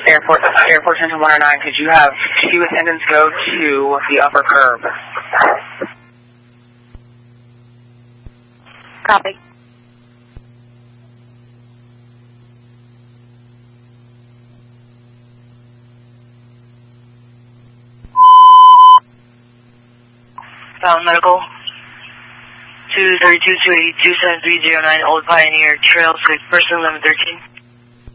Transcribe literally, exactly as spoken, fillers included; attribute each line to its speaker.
Speaker 1: Airport, Airport Central one oh nine, could you have two attendants go to the upper curb?
Speaker 2: Copy. Found medical. two three two two eight two seven three zero nine Old Pioneer Trail, six person, eleven thirteen.